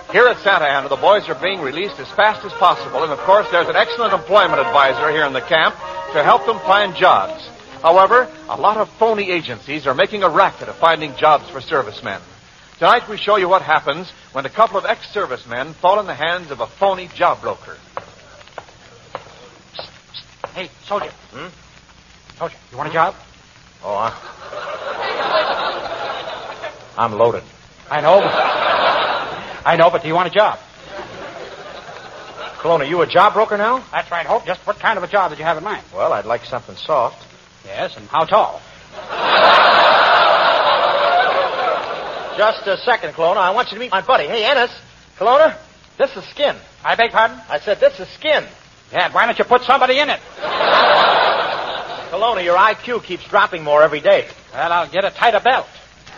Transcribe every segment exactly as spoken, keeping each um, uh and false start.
Here at Santa Ana, the boys are being released as fast as possible, and of course there's an excellent employment advisor here in the camp to help them find jobs. However, a lot of phony agencies are making a racket of finding jobs for servicemen. Tonight we show you what happens when a couple of ex-servicemen fall in the hands of a phony job broker. Psst, psst. Hey, soldier. Hmm? Soldier, you want a job? Oh, I... I'm loaded. I know, but... I know, but do you want a job? Cologne, are you a job broker now? That's right, Hope. Just what kind of a job did you have in mind? Well, I'd like something soft. Yes, and how tall? Just a second, Kelowna. I want you to meet my buddy. Hey, Ennis. Kelowna, this is Skin. I beg pardon? I said this is Skin. Yeah, why don't you put somebody in it? Kelowna, your I Q keeps dropping more every day. Well, I'll get a tighter belt.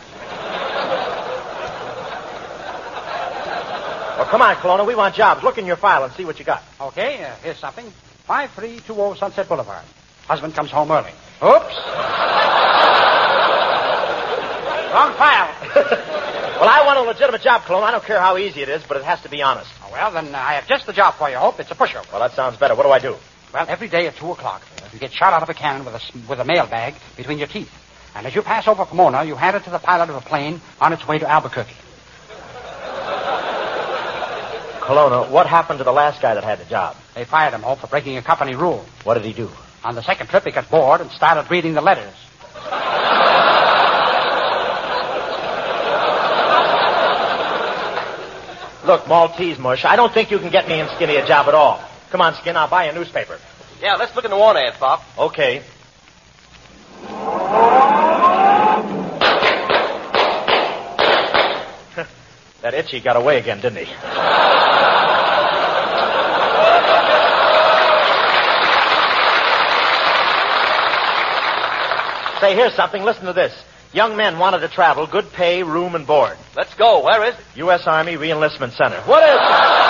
Well, come on, Kelowna. We want jobs. Look in your file and see what you got. Okay, uh, here's something. five three two zero Sunset Boulevard. Husband comes home early. Oops. Wrong file. Well, I want a legitimate job, Kelowna. I don't care how easy it is, but it has to be honest. Oh, well, then uh, I have just the job for you, Hope. It's a pushover. Well, that sounds better. What do I do? Well, every day at two o'clock, you get shot out of a cannon with a, with a mail bag between your teeth. And as you pass over Pomona, you hand it to the pilot of a plane on its way to Albuquerque. Kelowna, what happened to the last guy that had the job? They fired him, Hope, for breaking a company rule. What did he do? On the second trip, he got bored and started reading the letters. Look, Maltese mush, I don't think you can get me and Skinny a job at all. Come on, Skin, I'll buy you a newspaper. Yeah, let's look in the want ads, Pop. Okay. That Itchy got away again, didn't he? Say, here's something. Listen to this. Young men wanted to travel, good pay, room, and board. Let's go. Where is it? U S Army Re-Enlistment Center. What is it?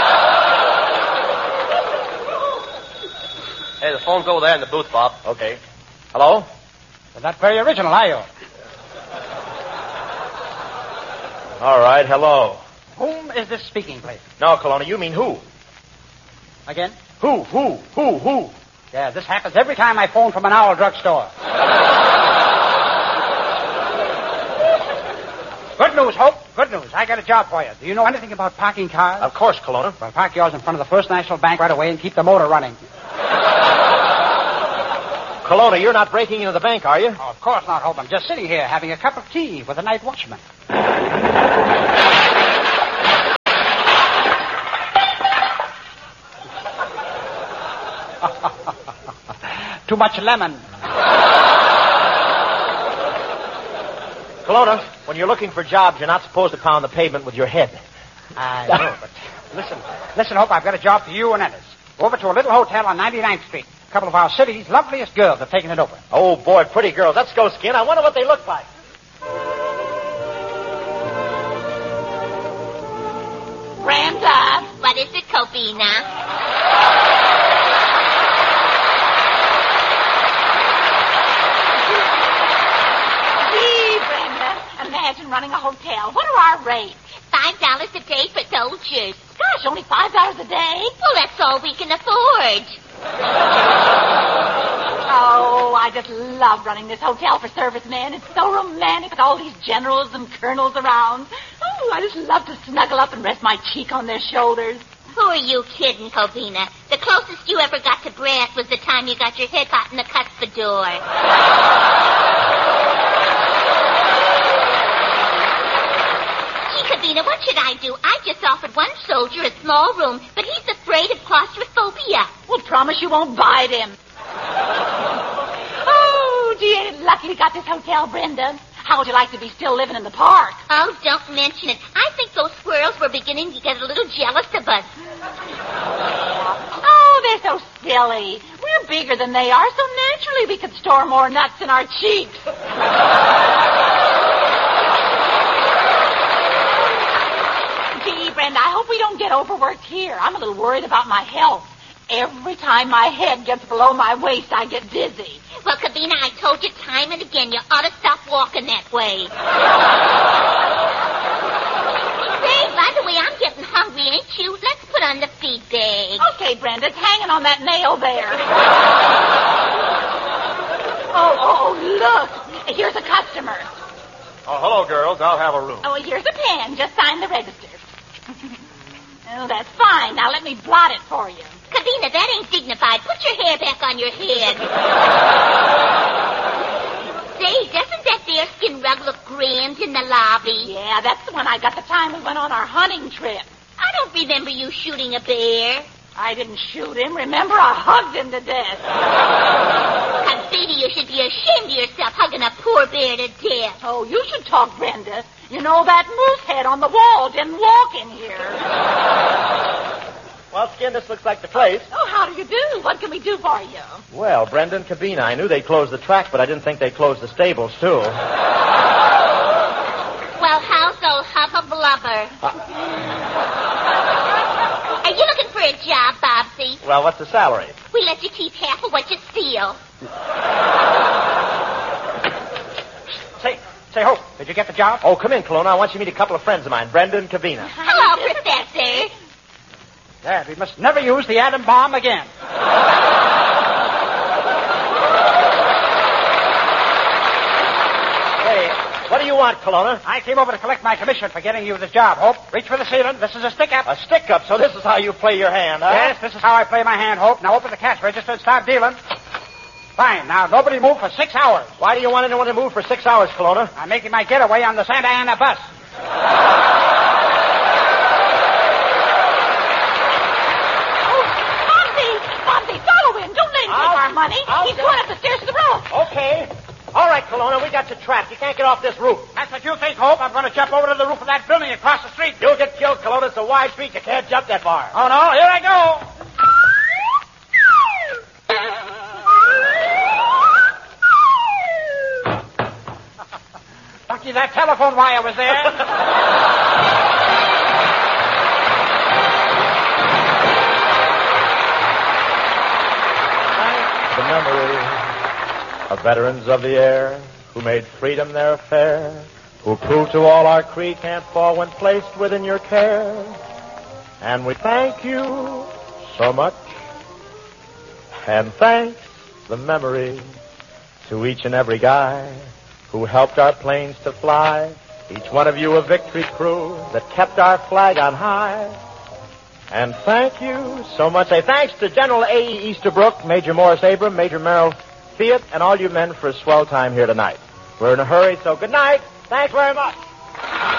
Hey, the phone's over there in the booth, Bob. Okay. Hello? You're not very original, are you? All right, hello. Whom is this speaking, please? No, Kelowna, you mean who? Again? Who, who, who, who? Yeah, this happens every time I phone from an owl drugstore. Good news, Hope. Good news. I got a job for you. Do you know anything about parking cars? Of course, Kelowna. Well, park yours in front of the First National Bank right away and keep the motor running. Kelowna, you're not breaking into the bank, are you? Oh, of course not, Hope. I'm just sitting here having a cup of tea with the night watchman. Too much lemon. Kelowna, when you're looking for jobs, you're not supposed to pound the pavement with your head. I know, but listen. Listen, Hope, I've got a job for you and Ennis. Go over to a little hotel on ninety-ninth Street. A couple of our city's loveliest girls have taken it over. Oh, boy, pretty girls. Let's go, Skin. I wonder what they look like. Brenda, what is it, Cobina? Imagine running a hotel. What are our rates? Five dollars a day for soldiers. Gosh, only five dollars a day? Well, that's all we can afford. Oh, I just love running this hotel for servicemen. It's so romantic with all these generals and colonels around. Oh, I just love to snuggle up and rest my cheek on their shoulders. Who are you kidding, Cobina? The closest you ever got to brass was the time you got your head caught in the cuspidor. Cobina, what should I do? I just offered one soldier a small room, but he's afraid of claustrophobia. Well, promise you won't bite him. Oh, gee, ain't it lucky we got this hotel, Brenda? How would you like to be still living in the park? Oh, don't mention it. I think those squirrels were beginning to get a little jealous of us. Oh, they're so silly. We're bigger than they are, so naturally we could store more nuts in our cheeks. Gee, Brenda, I hope we don't get overworked here. I'm a little worried about my health. Every time my head gets below my waist, I get dizzy. Well, Cobina, I told you time and again, you ought to stop walking that way. Say, by the way, I'm getting hungry. on the feed bag. Okay, Brenda, it's hanging on that nail there. oh, oh, look. Here's a customer. Oh, hello, girls. I'll have a room. Oh, here's a pen. Just sign the register. Oh, that's fine. Now let me blot it for you. Kavina, that ain't dignified. Put your hair back on your head. Say, doesn't that bearskin rug look grand in the lobby? Yeah, that's the one I got the time we went on our hunting trip. I don't remember you shooting a bear. I didn't shoot him. Remember, I hugged him to death. Kavina, you should be ashamed of yourself hugging a poor bear to death. Oh, you should talk, Brenda. You know, that moose head on the wall didn't walk in here. Well, Skin, this looks like the place. Oh, how do you do? What can we do for you? Well, Brendan, Cabina, I knew they closed the track, but I didn't think they closed the stables, too. Well, how's old Hubba Blubber? Uh. Are you looking for a job, Bobsy? Well, what's the salary? We let you keep half of what you steal. Say, say, Hope, did you get the job? Oh, come in, Kelowna. I want you to meet a couple of friends of mine, Brendan and Cabina. Hello, Professor. There, we must never use the atom bomb again. Hey, what do you want, Kelowna? I came over to collect my commission for getting you this job, Hope. Reach for the ceiling. This is a stick-up. A stick-up, so this is how you play your hand, huh? Yes, this is how I play my hand, Hope. Now open the cash register and start dealing. Fine. Now, nobody move for six hours. Why do you want anyone to move for six hours, Kelowna? I'm making my getaway on the Santa Ana bus. Our money. I'll He's go. going up the stairs to the roof. Okay. All right, Kelowna, we got you trapped. You can't get off this roof. That's what you think, Hope. I'm going to jump over to the roof of that building across the street. You'll get killed, Kelowna. It's a wide street. You can't jump that far. Oh, no. Here I go. Lucky that telephone wire was there. The memory of veterans of the air who made freedom their affair, who proved to all our creed can't fall when placed within your care. And we thank you so much. And thanks the memory to each and every guy who helped our planes to fly. Each one of you a victory crew that kept our flag on high. And thank you so much. Say thanks to General A E. Easterbrook, Major Morris Abram, Major Merrill Fiat, and all you men for a swell time here tonight. We're in a hurry, so good night. Thanks very much.